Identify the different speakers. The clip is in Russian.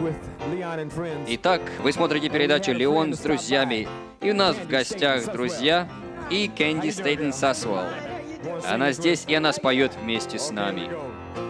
Speaker 1: Итак, вы смотрите передачу «Леон с друзьями». И у нас в гостях друзья и Кэнди Стейтон Сасуэлл. Она здесь, и она споет вместе с нами.